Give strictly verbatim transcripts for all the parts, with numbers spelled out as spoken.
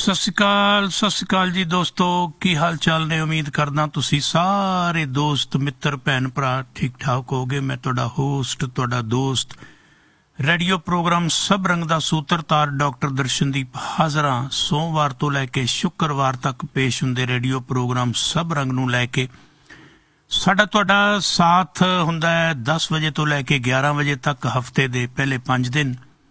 ਸਤਿ ਸ਼੍ਰੀ ਅਕਾਲ ਸਤਿ ਸ਼੍ਰੀ ਅਕਾਲ ਜੀ ਦੋਸਤੋ, ਕੀ ਹਾਲ ਚਾਲ ਨੇ। ਉਮੀਦ ਕਰਦਾ ਤੁਸੀਂ ਸਾਰੇ ਦੋਸਤ ਮਿੱਤਰ ਭੈਣ ਭਰਾ ਠੀਕ ਠਾਕ ਹੋਗੇ। ਮੈਂ ਤੁਹਾਡਾ ਹੋਸਟ ਤੁਹਾਡਾ ਦੋਸਤ ਰੇਡੀਓ ਪ੍ਰੋਗਰਾਮ ਸਭ ਰੰਗ ਦਾ ਸੂਤਰਧਾਰ ਡਾਕਟਰ ਦਰਸ਼ਨਦੀਪ ਹਾਜ਼ਰ ਹਾਂ। ਸੋਮਵਾਰ ਤੋਂ ਲੈ ਕੇ ਸ਼ੁੱਕਰਵਾਰ ਤੱਕ ਪੇਸ਼ ਹੁੰਦੇ ਰੇਡੀਓ ਪ੍ਰੋਗਰਾਮ ਸਭ ਰੰਗ ਨੂੰ ਲੈ ਕੇ ਸਾਡਾ ਤੁਹਾਡਾ ਸਾਥ ਹੁੰਦਾ ਹੈ ਦਸ ਵਜੇ ਤੋਂ ਲੈ ਕੇ ਗਿਆਰਾਂ ਵਜੇ ਤੱਕ, ਹਫ਼ਤੇ ਦੇ ਪਹਿਲੇ ਪੰਜ ਦਿਨ।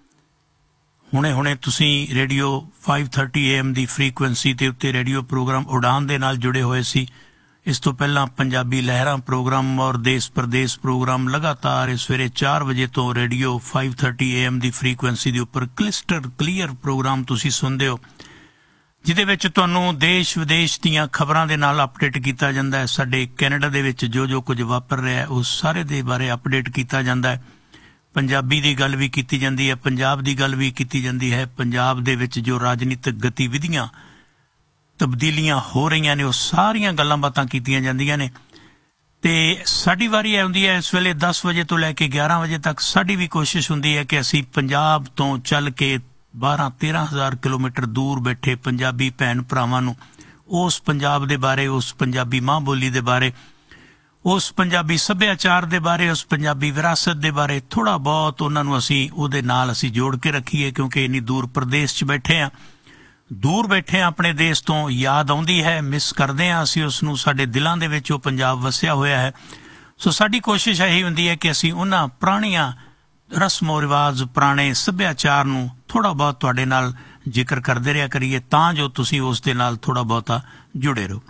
ਹੁਣੇ ਹੁਣੇ ਤੁਸੀਂ radio five thirty A M the frequency ਦੇ ਉੱਤੇ ਰੇਡੀਓ ਪ੍ਰੋਗਰਾਮ ਉਡਾਨ ਦੇ ਨਾਲ ਜੁੜੇ ਹੋਏ ਸੀ। ਇਸ ਤੋਂ ਪਹਿਲਾਂ ਪੰਜਾਬੀ ਲਹਿਰਾਂ ਪ੍ਰੋਗਰਾਮ ਔਰ ਦੇਸ਼ ਪ੍ਰਦੇਸ਼ ਪ੍ਰੋਗਰਾਮ ਲਗਾਤਾਰ ਸਵੇਰੇ ਚਾਰ ਵਜੇ ਤੋਂ radio five thirty A M the frequency ਦੇ ਉੱਪਰ ਕਲਿਸਟਰ ਕਲੀਅਰ ਪ੍ਰੋਗਰਾਮ ਤੁਸੀਂ ਸੁਣਦੇ ਹੋ, ਜਿਹਦੇ ਵਿੱਚ ਤੁਹਾਨੂੰ ਦੇਸ਼ ਵਿਦੇਸ਼ ਦੀਆਂ ਖਬਰਾਂ ਦੇ ਨਾਲ ਅਪਡੇਟ ਕੀਤਾ ਜਾਂਦਾ ਹੈ। ਸਾਡੇ ਕੈਨੇਡਾ ਦੇ ਵਿੱਚ ਜੋ ਜੋ ਕੁਝ ਵਾਪਰ ਰਿਹਾ ਹੈ ਉਸ ਸਾਰੇ ਦੇ ਬਾਰੇ ਅਪਡੇਟ ਕੀਤਾ ਜਾਂਦਾ ਹੈ। ਪੰਜਾਬੀ ਦੀ ਗੱਲ ਵੀ ਕੀਤੀ ਜਾਂਦੀ ਹੈ, ਪੰਜਾਬ ਦੀ ਗੱਲ ਵੀ ਕੀਤੀ ਜਾਂਦੀ ਹੈ। ਪੰਜਾਬ ਦੇ ਵਿੱਚ ਜੋ ਰਾਜਨੀਤਿਕ ਗਤੀਵਿਧੀਆਂ ਤਬਦੀਲੀਆਂ ਹੋ ਰਹੀਆਂ ਨੇ ਉਹ ਸਾਰੀਆਂ ਗੱਲਾਂ ਬਾਤਾਂ ਕੀਤੀਆਂ ਜਾਂਦੀਆਂ ਨੇ। ਅਤੇ ਸਾਡੀ ਵਾਰੀ ਆਉਂਦੀ ਹੈ ਇਸ ਵੇਲੇ ਦਸ ਵਜੇ ਤੋਂ ਲੈ ਕੇ ਗਿਆਰਾਂ ਵਜੇ ਤੱਕ। ਸਾਡੀ ਵੀ ਕੋਸ਼ਿਸ਼ ਹੁੰਦੀ ਹੈ ਕਿ ਅਸੀਂ ਪੰਜਾਬ ਤੋਂ ਚੱਲ ਕੇ ਬਾਰਾਂ ਤੇਰਾਂ ਹਜ਼ਾਰ ਕਿਲੋਮੀਟਰ ਦੂਰ ਬੈਠੇ ਪੰਜਾਬੀ ਭੈਣ ਭਰਾਵਾਂ ਨੂੰ ਉਸ ਪੰਜਾਬ ਦੇ ਬਾਰੇ, ਉਸ ਪੰਜਾਬੀ ਮਾਂ ਬੋਲੀ ਦੇ ਬਾਰੇ, ਉਸ ਪੰਜਾਬੀ ਸੱਭਿਆਚਾਰ ਦੇ ਬਾਰੇ, ਉਸ ਪੰਜਾਬੀ ਵਿਰਾਸਤ ਦੇ ਬਾਰੇ ਥੋੜ੍ਹਾ ਬਹੁਤ ਉਹਨਾਂ ਨੂੰ ਅਸੀਂ ਉਹਦੇ ਨਾਲ ਅਸੀਂ ਜੋੜ ਕੇ ਰੱਖੀਏ। ਕਿਉਂਕਿ ਇੰਨੀ ਦੂਰ ਪ੍ਰਦੇਸ਼ 'ਚ ਬੈਠੇ ਹਾਂ, ਦੂਰ ਬੈਠੇ ਹਾਂ ਆਪਣੇ ਦੇਸ਼ ਤੋਂ, ਯਾਦ ਆਉਂਦੀ ਹੈ, ਮਿਸ ਕਰਦੇ ਹਾਂ ਅਸੀਂ ਉਸ ਨੂੰ। ਸਾਡੇ ਦਿਲਾਂ ਦੇ ਵਿੱਚ ਉਹ ਪੰਜਾਬ ਵਸਿਆ ਹੋਇਆ ਹੈ। ਸੋ ਸਾਡੀ ਕੋਸ਼ਿਸ਼ ਇਹੀ ਹੁੰਦੀ ਹੈ ਕਿ ਅਸੀਂ ਉਹਨਾਂ ਪੁਰਾਣੀਆਂ ਰਸਮੋ ਰਿਵਾਜ਼, ਪੁਰਾਣੇ ਸੱਭਿਆਚਾਰ ਨੂੰ ਥੋੜ੍ਹਾ ਬਹੁਤ ਤੁਹਾਡੇ ਨਾਲ ਜ਼ਿਕਰ ਕਰਦੇ ਰਿਹਾ ਕਰੀਏ ਤਾਂ ਜੋ ਤੁਸੀਂ ਉਸ ਦੇ ਨਾਲ ਥੋੜ੍ਹਾ ਬਹੁਤਾ ਜੁੜੇ ਰਹੋ।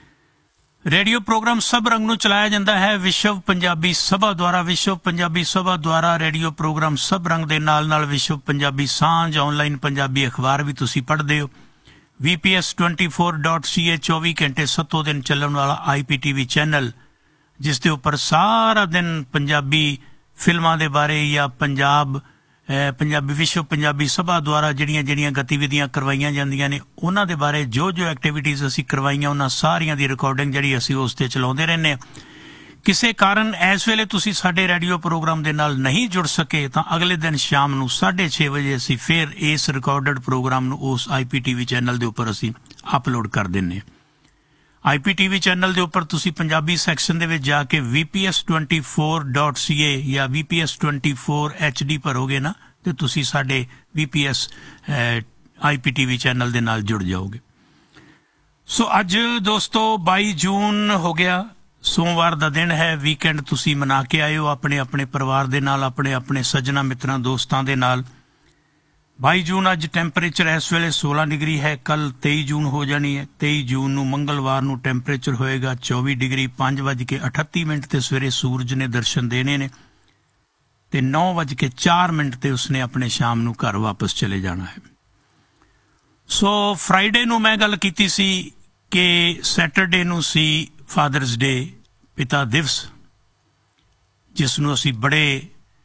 ਰੇਡੀਓ ਪ੍ਰੋਗਰਾਮ ਸਭ ਰੰਗ ਨੂੰ ਚਲਾਇਆ ਜਾਂਦਾ ਹੈ ਵਿਸ਼ਵ ਪੰਜਾਬੀ ਸਭਾ ਦੁਆਰਾ। ਵਿਸ਼ਵ ਪੰਜਾਬੀ ਸਭਾ ਦੁਆਰਾ ਰੇਡੀਓ ਪ੍ਰੋਗਰਾਮ ਸਭ ਰੰਗ ਦੇ ਨਾਲ ਨਾਲ ਵਿਸ਼ਵ ਪੰਜਾਬੀ ਸਾਂਝ ਆਨਲਾਈਨ ਪੰਜਾਬੀ ਅਖਬਾਰ ਵੀ ਤੁਸੀਂ ਪੜ੍ਹਦੇ ਹੋ। ਵੀ P S twenty four dot ਸੀ ਏ ਚੌਵੀ ਘੰਟੇ ਸੱਤੋਂ ਦਿਨ ਚੱਲਣ ਵਾਲਾ ਆਈ ਪੀ ਟੀ ਵੀ ਚੈਨਲ, ਜਿਸ ਦੇ ਉੱਪਰ ਸਾਰਾ ਦਿਨ ਪੰਜਾਬੀ ਫਿਲਮਾਂ ਦੇ ਬਾਰੇ ਜਾਂ ਪੰਜਾਬ ਪੰਜਾਬੀ ਵਿਸ਼ਵ ਪੰਜਾਬੀ ਸਭਾ ਦੁਆਰਾ ਜਿਹੜੀਆਂ ਜਿਹੜੀਆਂ ਗਤੀਵਿਧੀਆਂ ਕਰਵਾਈਆਂ ਜਾਂਦੀਆਂ ਨੇ ਉਹਨਾਂ ਦੇ ਬਾਰੇ, ਜੋ ਜੋ ਐਕਟੀਵਿਟੀਜ਼ ਅਸੀਂ ਕਰਵਾਈਆਂ ਉਹਨਾਂ ਸਾਰੀਆਂ ਦੀ ਰਿਕਾਰਡਿੰਗ ਜਿਹੜੀ ਅਸੀਂ ਉਸ 'ਤੇ ਚਲਾਉਂਦੇ ਰਹਿੰਦੇ ਹਾਂ। ਕਿਸੇ ਕਾਰਨ ਇਸ ਵੇਲੇ ਤੁਸੀਂ ਸਾਡੇ ਰੇਡੀਓ ਪ੍ਰੋਗਰਾਮ ਦੇ ਨਾਲ ਨਹੀਂ ਜੁੜ ਸਕੇ ਤਾਂ ਅਗਲੇ ਦਿਨ ਸ਼ਾਮ ਨੂੰ ਸਾਢੇ ਛੇ ਵਜੇ ਅਸੀਂ ਫਿਰ ਇਸ ਰਿਕਾਰਡਡ ਪ੍ਰੋਗਰਾਮ ਨੂੰ ਉਸ ਆਈ ਪੀ ਟੀ ਵੀ ਚੈਨਲ ਦੇ ਉੱਪਰ ਅਸੀਂ ਅਪਲੋਡ ਕਰ ਦਿੰਦੇ ਹਾਂ। ਆਈ ਪੀ ਟੀ ਵੀ ਚੈਨਲ ਦੇ ਉੱਪਰ ਤੁਸੀਂ ਪੰਜਾਬੀ ਸੈਕਸ਼ਨ ਦੇ ਵਿੱਚ ਜਾ ਕੇ ਵੀ P S twenty four dot ਸੀ ਏ ਜਾਂ ਵੀ P S twenty four H D ਭਰੋਗੇ ਨਾ ਅਤੇ ਤੁਸੀਂ ਸਾਡੇ ਵੀ P S I P T V channel ਦੇ ਨਾਲ ਜੁੜ ਜਾਓਗੇ। ਸੋ ਅੱਜ ਦੋਸਤੋ ਬਾਈ ਜੂਨ ਹੋ ਗਿਆ, ਸੋਮਵਾਰ ਦਾ ਦਿਨ ਹੈ। ਵੀਕਐਂਡ ਤੁਸੀਂ ਮਨਾ ਕੇ ਆਏ ਹੋ ਆਪਣੇ ਆਪਣੇ ਪਰਿਵਾਰ ਦੇ ਨਾਲ, ਆਪਣੇ ਆਪਣੇ ਸੱਜਣਾ ਮਿੱਤਰਾਂ ਦੋਸਤਾਂ ਦੇ ਨਾਲ। ਬਾਈ ਜੂਨ ਅੱਜ ਟੈਂਪਰੇਚਰ ਇਸ ਵੇਲੇ ਸੋਲਾਂ ਡਿਗਰੀ ਹੈ। ਕੱਲ੍ਹ ਤੇਈ ਜੂਨ ਹੋ ਜਾਣੀ ਹੈ। ਤੇਈ ਜੂਨ ਨੂੰ ਮੰਗਲਵਾਰ ਨੂੰ ਟੈਂਪਰੇਚਰ ਹੋਏਗਾ ਚੌਵੀ ਡਿਗਰੀ। ਪੰਜ ਵੱਜ ਕੇ ਅਠੱਤੀ ਮਿੰਟ 'ਤੇ ਸਵੇਰੇ ਸੂਰਜ ਨੇ ਦਰਸ਼ਨ ਦੇਣੇ ਨੇ ਅਤੇ ਨੌ ਵੱਜ ਕੇ ਚਾਰ ਮਿੰਟ 'ਤੇ ਉਸਨੇ ਆਪਣੇ ਸ਼ਾਮ ਨੂੰ ਘਰ ਵਾਪਸ ਚਲੇ ਜਾਣਾ ਹੈ। ਸੋ ਫਰਾਈਡੇ ਨੂੰ ਮੈਂ ਗੱਲ ਕੀਤੀ ਸੀ ਕਿ ਸੈਟਰਡੇ ਨੂੰ ਸੀ ਫਾਦਰਸ ਡੇ, ਪਿਤਾ ਦਿਵਸ, ਜਿਸ ਨੂੰ ਅਸੀਂ ਬੜੇ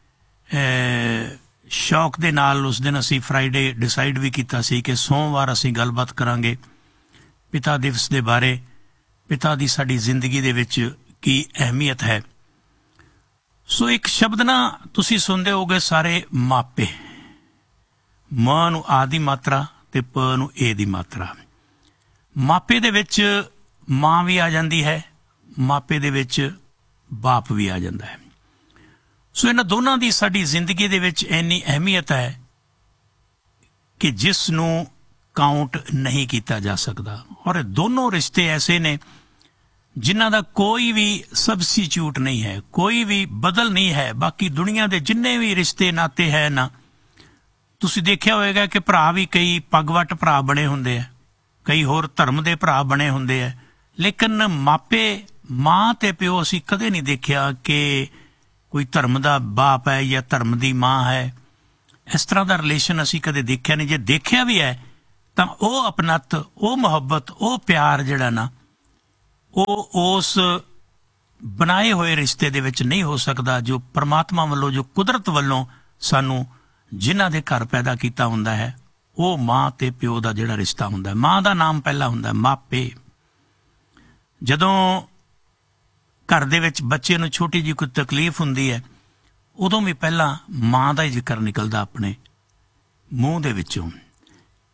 ਸ਼ੌਕ ਦੇ ਨਾਲ ਉਸ ਦਿਨ ਅਸੀਂ ਫਰਾਈਡੇ ਡਿਸਾਈਡ ਵੀ ਕੀਤਾ ਸੀ ਕਿ ਸੋਮਵਾਰ ਅਸੀਂ ਗੱਲਬਾਤ ਕਰਾਂਗੇ ਪਿਤਾ ਦਿਵਸ ਦੇ ਬਾਰੇ। ਪਿਤਾ ਦੀ ਸਾਡੀ ਜ਼ਿੰਦਗੀ ਦੇ ਵਿੱਚ ਕੀ ਅਹਿਮੀਅਤ ਹੈ। ਸੋ ਇੱਕ ਸ਼ਬਦ ਨਾ ਤੁਸੀਂ ਸੁਣਦੇ ਹੋਗੇ ਸਾਰੇ, ਮਾਪੇ। ਮ ਨੂੰ ਆ ਦੀ ਮਾਤਰਾ ਅਤੇ ਪ ਨੂੰ ਏ ਦੀ ਮਾਤਰਾ। ਮਾਪੇ ਦੇ ਵਿੱਚ ਮਾਂ ਵੀ ਆ ਜਾਂਦੀ ਹੈ, ਮਾਪੇ ਦੇ ਵਿੱਚ ਬਾਪ ਵੀ ਆ ਜਾਂਦਾ ਹੈ। ਸੋ ਇਹਨਾਂ ਦੋਨਾਂ ਦੀ ਸਾਡੀ ਜ਼ਿੰਦਗੀ ਦੇ ਵਿੱਚ ਇੰਨੀ ਅਹਿਮੀਅਤ ਹੈ ਕਿ ਜਿਸ ਨੂੰ ਕਾਊਂਟ ਨਹੀਂ ਕੀਤਾ ਜਾ ਸਕਦਾ। ਔਰ ਦੋਨੋਂ ਰਿਸ਼ਤੇ ਐਸੇ ਨੇ ਜਿਨ੍ਹਾਂ ਦਾ ਕੋਈ ਵੀ ਸਬਸਟੀਚਿਊਟ ਨਹੀਂ ਹੈ, ਕੋਈ ਵੀ ਬਦਲ ਨਹੀਂ ਹੈ। ਬਾਕੀ ਦੁਨੀਆ ਦੇ ਜਿੰਨੇ ਵੀ ਰਿਸ਼ਤੇ ਨਾਤੇ ਹੈ ਨਾ, ਤੁਸੀਂ ਦੇਖਿਆ ਹੋਵੇਗਾ ਕਿ ਭਰਾ ਵੀ ਕਈ ਪੱਗਵੱਟ ਭਰਾ ਬਣੇ ਹੁੰਦੇ ਆ, ਕਈ ਹੋਰ ਧਰਮ ਦੇ ਭਰਾ ਬਣੇ ਹੁੰਦੇ ਆ, ਲੇਕਿਨ ਮਾਪੇ, ਮਾਂ ਅਤੇ ਪਿਓ ਅਸੀਂ ਕਦੇ ਨਹੀਂ ਦੇਖਿਆ ਕਿ ਕੋਈ ਧਰਮ ਦਾ ਬਾਪ ਹੈ ਜਾਂ ਧਰਮ ਦੀ ਮਾਂ ਹੈ। ਇਸ ਤਰ੍ਹਾਂ ਦਾ ਰਿਲੇਸ਼ਨ ਅਸੀਂ ਕਦੇ ਦੇਖਿਆ ਨਹੀਂ। ਜੇ ਦੇਖਿਆ ਵੀ ਹੈ ਤਾਂ ਉਹ ਅਪਣੱਤ, ਉਹ ਮੁਹੱਬਤ, ਉਹ ਪਿਆਰ ਜਿਹੜਾ ਨਾ, ਉਹ ਉਸ ਬਣਾਏ ਹੋਏ ਰਿਸ਼ਤੇ ਦੇ ਵਿੱਚ ਨਹੀਂ ਹੋ ਸਕਦਾ ਜੋ ਪਰਮਾਤਮਾ ਵੱਲੋਂ, ਜੋ ਕੁਦਰਤ ਵੱਲੋਂ ਸਾਨੂੰ ਜਿਨ੍ਹਾਂ ਦੇ ਘਰ ਪੈਦਾ ਕੀਤਾ ਹੁੰਦਾ ਹੈ। ਉਹ ਮਾਂ ਅਤੇ ਪਿਓ ਦਾ ਜਿਹੜਾ ਰਿਸ਼ਤਾ ਹੁੰਦਾ, ਮਾਂ ਦਾ ਨਾਮ ਪਹਿਲਾਂ ਹੁੰਦਾ ਮਾਪੇ। ਜਦੋਂ ਘਰ ਦੇ ਵਿੱਚ ਬੱਚੇ ਨੂੰ ਛੋਟੀ ਜਿਹੀ ਕੋਈ ਤਕਲੀਫ ਹੁੰਦੀ ਹੈ, ਉਦੋਂ ਵੀ ਪਹਿਲਾਂ ਮਾਂ ਦਾ ਹੀ ਜ਼ਿਕਰ ਨਿਕਲਦਾ ਆਪਣੇ ਮੂੰਹ ਦੇ ਵਿੱਚੋਂ।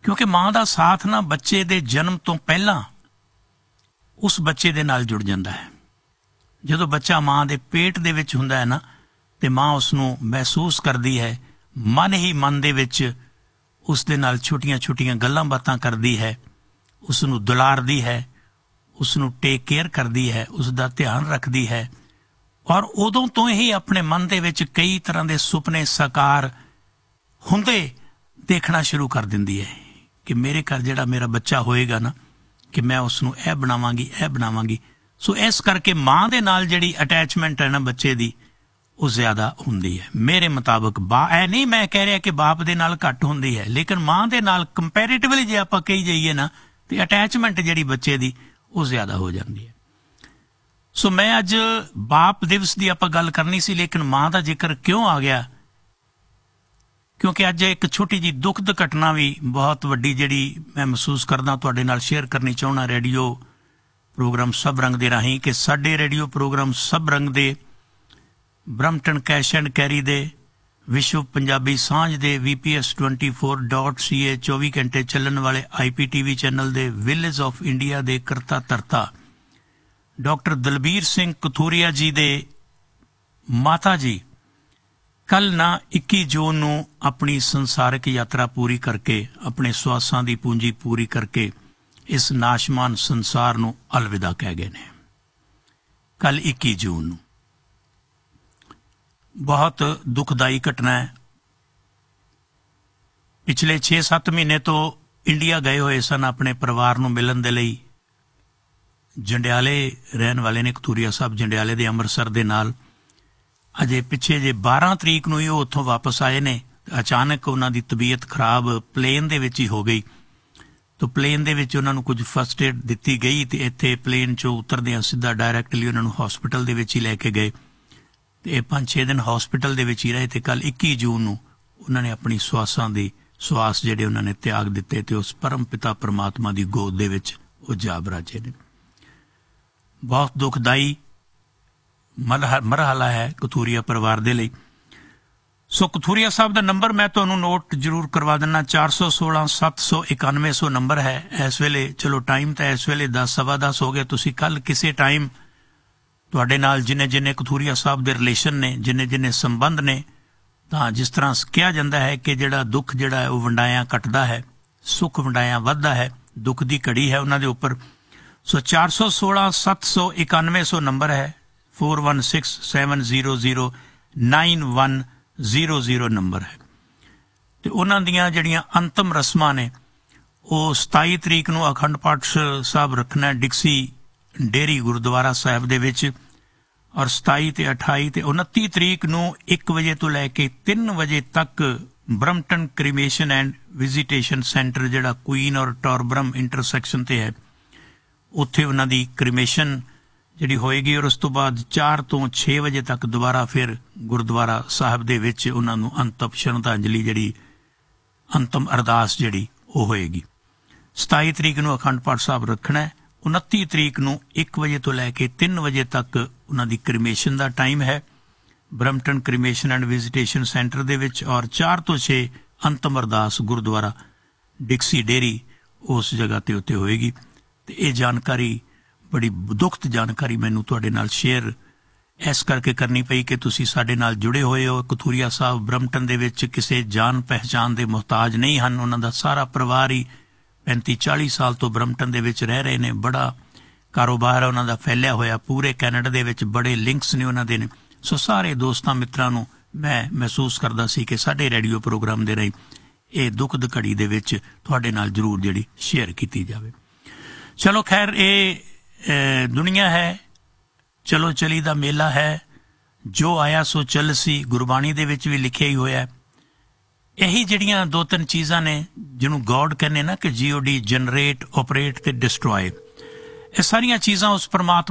ਕਿਉਂਕਿ ਮਾਂ ਦਾ ਸਾਥ ਨਾ ਬੱਚੇ ਦੇ ਜਨਮ ਤੋਂ ਪਹਿਲਾਂ ਉਸ ਬੱਚੇ ਦੇ ਨਾਲ ਜੁੜ ਜਾਂਦਾ ਹੈ। ਜਦੋਂ ਬੱਚਾ ਮਾਂ ਦੇ ਪੇਟ ਦੇ ਵਿੱਚ ਹੁੰਦਾ ਹੈ ਨਾ, ਤੇ ਮਾਂ ਉਸ ਨੂੰ ਮਹਿਸੂਸ ਕਰਦੀ ਹੈ, ਮਨ ਹੀ ਮਨ ਦੇ ਵਿੱਚ ਉਸ ਦੇ ਨਾਲ ਛੋਟੀਆਂ ਛੋਟੀਆਂ ਗੱਲਾਂ ਬਾਤਾਂ ਕਰਦੀ ਹੈ, ਉਸ ਨੂੰ ਦੁਲਾਰਦੀ ਹੈ, ਉਸ ਨੂੰ ਟੇਕ ਕੇਅਰ ਕਰਦੀ ਹੈ, ਉਸ ਦਾ ਧਿਆਨ ਰੱਖਦੀ ਹੈ। ਔਰ ਉਦੋਂ ਤੋਂ ਹੀ ਆਪਣੇ ਮਨ ਦੇ ਵਿੱਚ ਕਈ ਤਰ੍ਹਾਂ ਦੇ ਸੁਪਨੇ ਸਾਕਾਰ ਹੁੰਦੇ ਦੇਖਣਾ ਸ਼ੁਰੂ ਕਰ ਦਿੰਦੀ ਹੈ ਕਿ ਮੇਰੇ ਘਰ ਜਿਹੜਾ ਮੇਰਾ ਬੱਚਾ ਹੋਏਗਾ ਨਾ, ਕਿ ਮੈਂ ਉਸ ਨੂੰ ਇਹ ਬਣਾਵਾਂਗੀ, ਇਹ ਬਣਾਵਾਂਗੀ। ਸੋ ਇਸ ਕਰਕੇ ਮਾਂ ਦੇ ਨਾਲ ਜਿਹੜੀ ਅਟੈਚਮੈਂਟ ਹੈ ਨਾ ਬੱਚੇ ਦੀ, ਉਹ ਜ਼ਿਆਦਾ ਹੁੰਦੀ ਹੈ ਮੇਰੇ ਮੁਤਾਬਕ। ਬਾ ਇਹ ਨਹੀਂ ਮੈਂ ਕਹਿ ਰਿਹਾ ਕਿ ਬਾਪ ਦੇ ਨਾਲ ਘੱਟ ਹੁੰਦੀ ਹੈ, ਲੇਕਿਨ ਮਾਂ ਦੇ ਨਾਲ ਕੰਪੈਰੇਟਿਵਲੀ ਜੇ ਆਪਾਂ ਕਹੀ ਜਾਈਏ ਨਾ, ਤੇ ਅਟੈਚਮੈਂਟ ਜਿਹੜੀ ਬੱਚੇ ਦੀ ਉਹ ਜ਼ਿਆਦਾ ਹੋ ਜਾਂਦੀ ਹੈ। ਸੋ ਮੈਂ ਅੱਜ ਬਾਪ ਦਿਵਸ ਦੀ ਆਪਾਂ ਗੱਲ ਕਰਨੀ ਸੀ, ਲੇਕਿਨ ਮਾਂ ਦਾ ਜ਼ਿਕਰ ਕਿਉਂ ਆ ਗਿਆ? ਕਿਉਂਕਿ ਅੱਜ ਇੱਕ ਛੋਟੀ ਜਿਹੀ ਦੁਖਦ ਘਟਨਾ ਵੀ ਬਹੁਤ ਵੱਡੀ ਜਿਹੜੀ ਮੈਂ ਮਹਿਸੂਸ ਕਰਦਾ ਤੁਹਾਡੇ ਨਾਲ ਸ਼ੇਅਰ ਕਰਨੀ ਚਾਹੁੰਦਾ ਰੇਡੀਓ ਪ੍ਰੋਗਰਾਮ ਸਭ ਰੰਗ ਦੇ ਰਾਹੀਂ, ਕਿ ਸਾਡੇ ਰੇਡੀਓ ਪ੍ਰੋਗਰਾਮ ਸਭ ਰੰਗ ਦੇ ਬਰਮਟਨ ਕੈਸ਼ ਐਂਡ ਕੈਰੀ ਦੇ ਵਿਸ਼ਵ ਪੰਜਾਬੀ ਸਾਂਝ ਦੇ ਵੀ P S twenty four dot ਸੀ ਏ ਚੌਵੀ ਘੰਟੇ ਚੱਲਣ ਵਾਲੇ ਆਈ ਪੀ ਟੀ ਵੀ ਚੈਨਲ ਦੇ ਵਿਲੇਜ ਆਫ ਇੰਡੀਆ ਦੇ ਕਰਤਾ ਧਰਤਾ ਡਾਕਟਰ ਦਲਬੀਰ ਸਿੰਘ ਕਥੂਰੀਆ ਜੀ ਦੇ ਮਾਤਾ ਜੀ ਕੱਲ੍ਹ ਨਾ ਇੱਕੀ ਜੂਨ ਨੂੰ ਆਪਣੀ ਸੰਸਾਰਿਕ ਯਾਤਰਾ ਪੂਰੀ ਕਰਕੇ, ਆਪਣੇ ਸਵਾਸਾਂ ਦੀ ਪੂੰਜੀ ਪੂਰੀ ਕਰਕੇ ਇਸ ਨਾਸ਼ਮਾਨ ਸੰਸਾਰ ਨੂੰ ਅਲਵਿਦਾ ਕਹਿ ਗਏ ਨੇ। ਕੱਲ੍ਹ ਇੱਕੀ ਜੂਨ ਨੂੰ ਬਹੁਤ ਦੁਖਦਾਈ ਘਟਨਾ ਹੈ। ਪਿਛਲੇ ਛੇ ਸੱਤ ਮਹੀਨੇ ਤੋਂ ਇੰਡੀਆ ਗਏ ਹੋਏ ਸਨ ਆਪਣੇ ਪਰਿਵਾਰ ਨੂੰ ਮਿਲਣ ਦੇ ਲਈ। ਜੰਡਿਆਲੇ ਰਹਿਣ ਵਾਲੇ ਨੇ, ਕਥੂਰੀਆ ਸਾਹਿਬ ਜੰਡਿਆਲੇ ਦੇ ਅੰਮ੍ਰਿਤਸਰ ਦੇ ਨਾਲ। ਅਜੇ ਪਿੱਛੇ ਜੇ ਬਾਰਾਂ ਤਰੀਕ ਨੂੰ ਹੀ ਉਹ ਉੱਥੋਂ ਵਾਪਸ ਆਏ ਨੇ। ਅਚਾਨਕ ਉਹਨਾਂ ਦੀ ਤਬੀਅਤ ਖਰਾਬ ਪਲੇਨ ਦੇ ਵਿੱਚ ਹੀ ਹੋ ਗਈ। ਤਾਂ ਪਲੇਨ ਦੇ ਵਿੱਚ ਉਹਨਾਂ ਨੂੰ ਕੁਝ ਫਸਟ ਏਡ ਦਿੱਤੀ ਗਈ, ਤੇ ਇੱਥੇ ਪਲੇਨ 'ਚੋਂ ਉਤਰਦਿਆਂ ਸਿੱਧਾ ਡਾਇਰੈਕਟਲੀ ਉਹਨਾਂ ਨੂੰ ਹੌਸਪੀਟਲ ਦੇ ਵਿੱਚ ਹੀ ਲੈ ਕੇ ਗਏ, ਤੇ ਇਹ ਪੰਜ ਛੇ ਦਿਨ ਹੌਸਪੀਟਲ ਦੇ ਵਿੱਚ ਹੀ ਰਹੇ। ਤੇ ਕੱਲ੍ਹ ਇੱਕੀ ਜੂਨ ਨੂੰ ਉਹਨਾਂ ਨੇ ਆਪਣੀ ਸਵਾਸਾਂ ਦੀ ਸਵਾਸ ਜਿਹੜੇ ਉਹਨਾਂ ਨੇ ਤਿਆਗ ਦਿੱਤੇ, ਤੇ ਉਸ ਪਰਮ ਪਿਤਾ ਪਰਮਾਤਮਾ ਦੀ ਗੋਦ ਦੇ ਵਿੱਚ ਉਹ ਜਾ ਬਰਾਜੇ ਨੇ। ਬਹੁਤ ਦੁਖਦਾਈ ਮਰਹਲਾ ਹੈ ਕਥੂਰੀਆ ਪਰਿਵਾਰ ਦੇ ਲਈ। ਸੋ ਕਥੂਰੀਆ ਸਾਹਿਬ ਦਾ ਨੰਬਰ ਮੈਂ ਤੁਹਾਨੂੰ ਨੋਟ ਜ਼ਰੂਰ ਕਰਵਾ ਦਿੰਦਾ, ਚਾਰ ਸੌ ਸੋਲਾਂ ਸੱਤ ਸੌ ਇਕਾਨਵੇਂ ਸੌ ਨੰਬਰ ਹੈ ਇਸ ਵੇਲੇ। ਚਲੋ ਟਾਈਮ ਤਾਂ ਇਸ ਵੇਲੇ ਦਸ ਸਵਾ ਦਸ ਹੋ ਗਏ। ਤੁਸੀਂ ਕੱਲ੍ਹ ਕਿਸੇ ਟਾਈਮ ਤੁਹਾਡੇ ਨਾਲ ਜਿੰਨੇ ਜਿੰਨੇ ਕਥੂਰੀਆ ਸਾਹਿਬ ਦੇ ਰਿਲੇਸ਼ਨ ਨੇ, ਜਿੰਨੇ ਜਿੰਨੇ ਸੰਬੰਧ ਨੇ, ਤਾਂ ਜਿਸ ਤਰ੍ਹਾਂ ਕਿਹਾ ਜਾਂਦਾ ਹੈ ਕਿ ਜਿਹੜਾ ਦੁੱਖ ਜਿਹੜਾ ਹੈ ਉਹ ਵੰਡਾਇਆਂ ਕੱਟਦਾ ਹੈ, ਸੁੱਖ ਵੰਡਾਇਆਂ ਵੱਧਦਾ ਹੈ। ਦੁੱਖ ਦੀ ਘੜੀ ਹੈ ਉਹਨਾਂ ਦੇ ਉੱਪਰ। ਸੋ ਚਾਰ ਸੌ ਸੋਲਾਂ ਸੱਤ ਸੌ ਇਕਾਨਵੇਂ ਸੌ ਨੰਬਰ ਹੈ। Four one six seven zero zero nine one zero zero number ਹੈ। ਤੇ ਉਹਨਾਂ ਦੀਆਂ ਜਿਹੜੀਆਂ ਅੰਤਮ ਰਸਮਾਂ ਨੇ ਉਹ ਸਤਾਈ ਤਰੀਕ ਨੂੰ ਅਖੰਡ ਪਾਠ ਸਾਹਿਬ ਰੱਖਣਾ ਡਿਕਸੀ ਡੇਅਰੀ ਗੁਰਦੁਆਰਾ ਸਾਹਿਬ ਦੇ ਵਿੱਚ, ਔਰ ਸਤਾਈ ਤੇ ਅਠਾਈ ਤੇ ਉਨੱਤੀ ਤਰੀਕ ਨੂੰ ਇੱਕ ਵਜੇ ਤੋਂ ਲੈ ਕੇ ਤਿੰਨ ਵਜੇ ਤੱਕ ਬਰਮਟਨ ਕ੍ਰੀਮੇਸ਼ਨ ਐਂਡ ਵਿਜ਼ੀਟੇਸ਼ਨ ਸੈਂਟਰ ਜਿਹੜਾ ਕੁਈਨ ਔਰ ਟੋਰਬਰਮ ਇੰਟਰਸੈਕਸ਼ਨ ਤੇ ਹੈ, ਉੱਥੇ ਉਹਨਾਂ ਦੀ ਕ੍ਰੀਮੇਸ਼ਨ ਜਿਹੜੀ ਹੋਏਗੀ। ਔਰ ਉਸ ਤੋਂ ਬਾਅਦ ਚਾਰ ਤੋਂ ਛੇ ਵਜੇ ਤੱਕ ਦੁਬਾਰਾ ਫਿਰ ਗੁਰਦੁਆਰਾ ਸਾਹਿਬ ਦੇ ਵਿੱਚ ਉਹਨਾਂ ਨੂੰ ਅੰਤਮ ਸ਼ਰਧਾਂਜਲੀ ਜਿਹੜੀ ਅੰਤਮ ਅਰਦਾਸ ਜਿਹੜੀ ਉਹ ਹੋਏਗੀ। ਸਤਾਈ ਤਰੀਕ ਨੂੰ ਅਖੰਡ ਪਾਠ ਸਾਹਿਬ ਰੱਖਣਾ ਹੈ। ਉਨੱਤੀ ਤਰੀਕ ਨੂੰ ਇੱਕ ਵਜੇ ਤੋਂ ਲੈ ਕੇ ਤਿੰਨ ਵਜੇ ਤੱਕ ਉਹਨਾਂ ਦੀ ਕ੍ਰੀਮੇਸ਼ਨ ਦਾ ਟਾਈਮ ਹੈ ਬਰਮਟਨ ਕ੍ਰੀਮੇਸ਼ਨ ਐਂਡ ਵਿਜ਼ੀਟੇਸ਼ਨ ਸੈਂਟਰ ਦੇ ਵਿੱਚ, ਔਰ ਚਾਰ ਤੋਂ ਛੇ ਅੰਤਮ ਅਰਦਾਸ ਗੁਰਦੁਆਰਾ ਡਿਕਸੀ ਡੇਅਰੀ ਉਸ ਜਗ੍ਹਾ 'ਤੇ ਉੱਤੇ ਹੋਏਗੀ। ਤੇ ਇਹ ਜਾਣਕਾਰੀ ਬੜੀ ਦੁਖਦ ਜਾਣਕਾਰੀ ਮੈਨੂੰ ਤੁਹਾਡੇ ਨਾਲ ਸ਼ੇਅਰ ਇਸ ਕਰਕੇ ਕਰਨੀ ਪਈ ਕਿ ਤੁਸੀਂ ਸਾਡੇ ਨਾਲ ਜੁੜੇ ਹੋਏ ਹੋ। ਕਥੂਰੀਆ ਸਾਹਿਬ ਬਰਮਟਨ ਦੇ ਵਿੱਚ ਕਿਸੇ ਜਾਣ ਪਹਿਚਾਣ ਦੇ ਮੁਹਤਾਜ ਨਹੀਂ ਹਨ। ਉਹਨਾਂ ਦਾ ਸਾਰਾ ਪਰਿਵਾਰ ਹੀ ਪੈਂਤੀ ਚਾਲੀ ਸਾਲ ਤੋਂ ਬਰਮਟਨ ਦੇ ਵਿੱਚ ਰਹਿ ਰਹੇ ਨੇ। ਬੜਾ ਕਾਰੋਬਾਰ ਹੈ ਉਹਨਾਂ ਦਾ ਫੈਲਿਆ ਹੋਇਆ ਪੂਰੇ ਕੈਨੇਡਾ ਦੇ ਵਿੱਚ, ਬੜੇ ਲਿੰਕਸ ਨੇ ਉਹਨਾਂ ਦੇ ਨੇ। ਸੋ ਸਾਰੇ ਦੋਸਤਾਂ ਮਿੱਤਰਾਂ ਨੂੰ ਮੈਂ ਮਹਿਸੂਸ ਕਰਦਾ ਸੀ ਕਿ ਸਾਡੇ ਰੇਡੀਓ ਪ੍ਰੋਗਰਾਮ ਦੇ ਰਾਹੀਂ ਇਹ ਦੁਖਦ ਘੜੀ ਦੇ ਵਿੱਚ ਤੁਹਾਡੇ ਨਾਲ ਜ਼ਰੂਰ ਜਿਹੜੀ ਸ਼ੇਅਰ ਕੀਤੀ ਜਾਵੇ। ਚਲੋ ਖੈਰ, ਇਹ ਦੁਨੀਆ ਹੈ, ਚਲੋ ਚਲੀ ਦਾ ਮੇਲਾ ਹੈ, ਜੋ ਆਇਆ ਸੋ ਚੱਲ ਸੀ, ਗੁਰਬਾਣੀ ਦੇ ਵਿੱਚ ਵੀ ਲਿਖਿਆ ਹੀ ਹੋਇਆ। ਇਹੀ ਜਿਹੜੀਆਂ ਦੋ ਤਿੰਨ ਚੀਜ਼ਾਂ ਨੇ ਜਿਹਨੂੰ ਗੋਡ ਕਹਿੰਦੇ ਨਾ, ਕਿ ਜੀ ਓ ਡੀ, ਜਨਰੇਟ, ਓਪਰੇਟ ਤੇ ਡਿਸਟਰੋਏ, ਇਹ ਸਾਰੀਆਂ ਚੀਜ਼ਾਂ ਉਸ ਪਰਮਾਤਮਾ